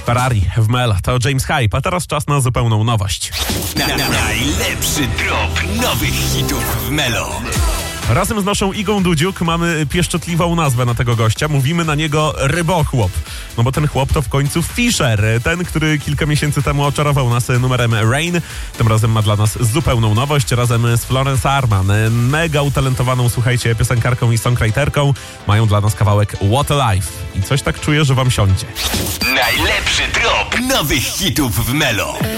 Ferrari w Melo. To James Hype, a teraz czas na zupełną nowość. Najlepszy drop nowych hitów w Melo. Razem z naszą Igą Dudziuk mamy pieszczotliwą nazwę na tego gościa. Mówimy na niego Rybochłop. No bo ten chłop to w końcu Fisher. Ten, który kilka miesięcy temu oczarował nas numerem Rain. Tym razem ma dla nas zupełną nowość. Razem z Florence Arman, mega utalentowaną, słuchajcie, piosenkarką i songwriterką, mają dla nas kawałek What a Life. I coś tak czuję, że wam siądzie. Najlepszy drop nowych hitów w Melo.